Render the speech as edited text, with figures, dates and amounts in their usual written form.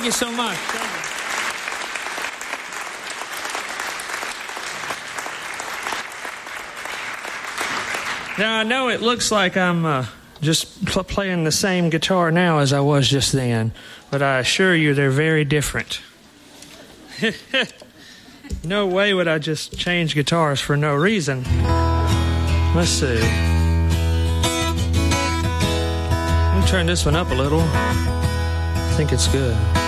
Thank you so much. Now, I know it looks like I'm just playing the same guitar now as I was just then, but I assure you they're very different. No way would I just change guitars for no reason. Let's see. Let me turn this one up a little. I think it's good.